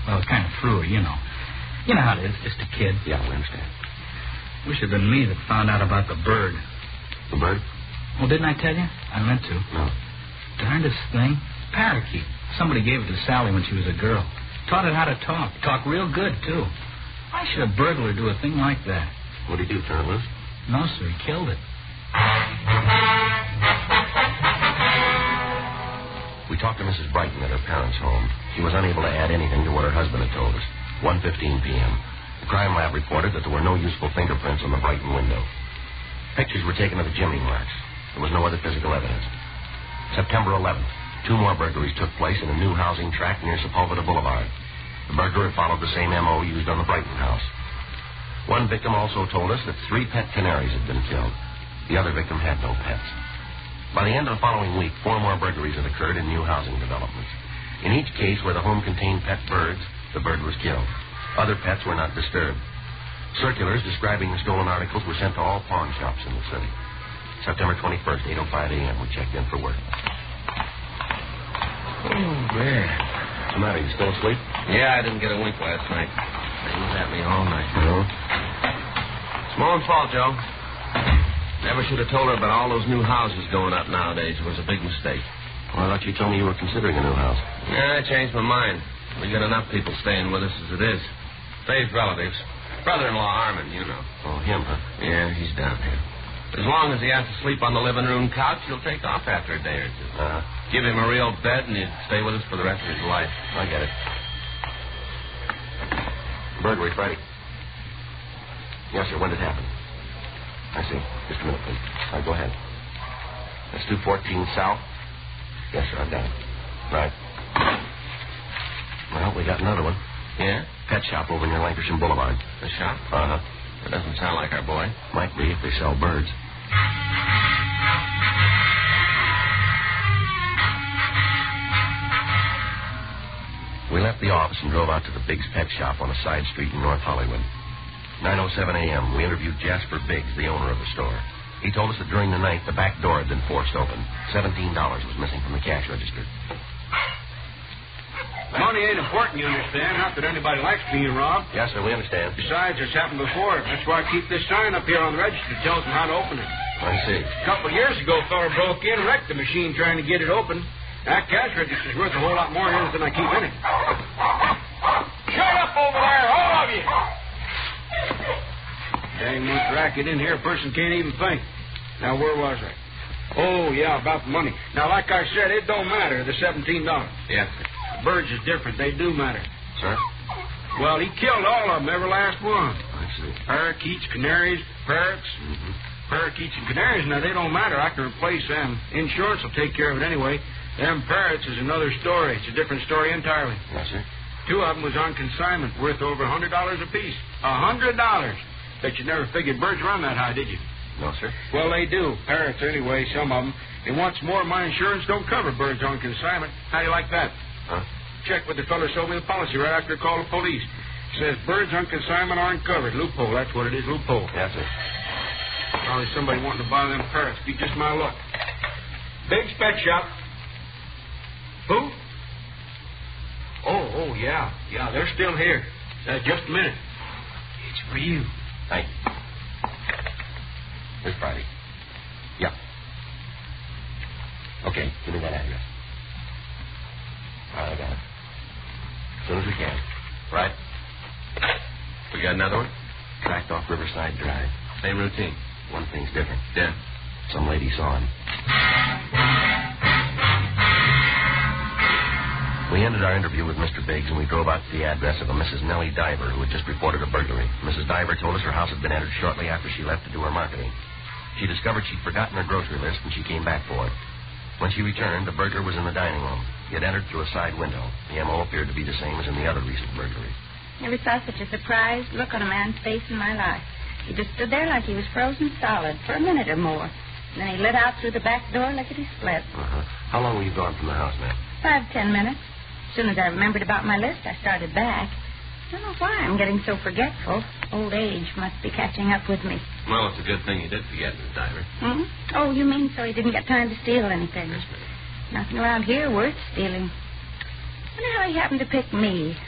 Well, kind of threw her, you know. You know how it is, just a kid. Yeah, I understand. Wish it had been me that found out about the bird. The bird? Well, didn't I tell you? I meant to. No. Darndest thing. Parakeet. Somebody gave it to Sally when she was a girl. Taught it how to talk. Talk real good, too. Why should a burglar do a thing like that? What did he do, turn it loose? No, sir. He killed it. We talked to Mrs. Brighton at her parents' home. She was unable to add anything to what her husband had told us. 1:15 p.m. The crime lab reported that there were no useful fingerprints on the Brighton window. Pictures were taken of the chimney marks. There was no other physical evidence. September 11th, 2 more burglaries took place in a new housing tract near Sepulveda Boulevard. The burglar had followed the same M.O. used on the Brighton house. One victim also told us that 3 pet canaries had been killed. The other victim had no pets. By the end of the following week, 4 more burglaries had occurred in new housing developments. In each case where the home contained pet birds, the bird was killed. Other pets were not disturbed. Circulars describing the stolen articles were sent to all pawn shops in the city. September 21st, 8:05 a.m., we checked in for work. Oh, man. What's the matter? You still asleep? Yeah, I didn't get a wink last night. They was at me all night. No? It's my own fault, Joe. Never should have told her about all those new houses going up nowadays. It was a big mistake. Well, I thought you told me you were considering a new house. Yeah, I changed my mind. We got enough people staying with us as it is. Faye's relatives. Brother-in-law Armin, you know. Oh, him, huh? Yeah, he's down here. As long as he has to sleep on the living room couch, he'll take off after a day or two. Give him a real bed, and he'd stay with us for the rest of his life. I get it. Burglary Friday. Yes, sir. When did it happen? I see. Just a minute, please. All right, go ahead. That's 214 South. Yes, sir. I've got it. Right. Well, we got another one. Yeah? Pet shop over near Lancashire Boulevard. The shop? Uh-huh. That doesn't sound like our boy. Might be if they sell birds. We left the office and drove out to the Biggs Pet Shop on a side street in North Hollywood. 9:07 a.m., we interviewed Jasper Biggs, the owner of the store. He told us that during the night, the back door had been forced open. $17 was missing from the cash register. Money ain't important, you understand. Not that anybody likes being robbed. Yes, sir, we understand. Besides, it's happened before. That's why I keep this sign up here on the register that tells them how to open it. I see. A couple of years ago, a fella broke in, wrecked the machine trying to get it open. That cash register's worth a whole lot more in it than I keep in it. Shut up over there, all of you! Dang much racket in here, a person can't even think. Now, where was I? Oh, yeah, about the money. Now, like I said, it don't matter, the $17. Yes, sir. Birds is different. They do matter. Sir? Well, he killed all of them, every last one. I see. Parakeets, canaries, parrots. Mm-hmm. Parakeets and canaries, now, they don't matter. I can replace them. Insurance will take care of it anyway. Them parrots is another story. It's a different story entirely. Yes, sir. 2 of them was on consignment, worth over $100 apiece. $100. Bet you never figured birds run that high, did you? No, sir. Well, they do. Parrots, anyway, some of them. And what's more, my insurance don't cover birds on consignment. How do you like that? Huh? Check with the fellow who sold me the policy right after I called the police. Says birds on consignment aren't covered. Loophole. That's what it is, loophole. Yes, sir. Probably somebody wanting to buy them parrots. Be just my luck. Biggs Pet Shop. Who? Oh, yeah. Yeah, they're still here. Just a minute. It's for you. Hey. This Friday. Yeah. Okay, give me that address. All right, I got it. As soon as we can. Right. We got another one? Tracked off Riverside Drive. Same routine. One thing's different. Yeah. Some lady saw him. We ended our interview with Mr. Biggs, and we drove out to the address of a Mrs. Nellie Diver, who had just reported a burglary. Mrs. Diver told us her house had been entered shortly after she left to do her marketing. She discovered she'd forgotten her grocery list, and she came back for it. When she returned, the burglar was in the dining room. He had entered through a side window. The M.O. appeared to be the same as in the other recent burglary. Never saw such a surprised look on a man's face in my life. He just stood there like he was frozen solid for a minute or more. And then he lit out through the back door like it split. Uh-huh. How long were you gone from the house, ma'am? 5-10 minutes. As soon as I remembered about my list, I started back. I don't know why I'm getting so forgetful. Old age must be catching up with me. Well, it's a good thing you did forget, Miss Diver. Hmm? Oh, you mean so he didn't get time to steal anything? Yes, ma'am. Nothing around here worth stealing. I wonder how he happened to pick me.